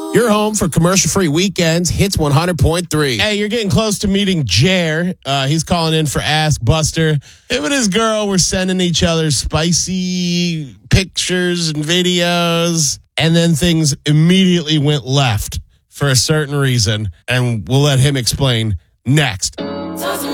You're home for commercial-free weekends, Hits 100.3. Hey, you're getting close to meeting Jer. He's calling in for Ask Buster. Him and his girl were sending each other spicy pictures and videos, and then things immediately went left for a certain reason, and we'll let him explain next.